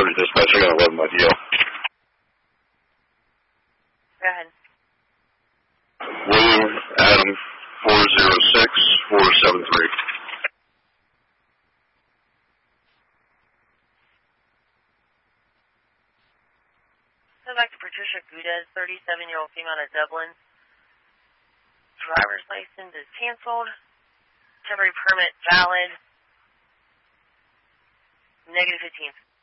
30 dispatch, I got 11 with you. Go ahead. William Adam 406473. So back to Patricia Gudez, 37-year-old female out of Dublin. Driver's license is canceled. Temporary permit valid. -15th.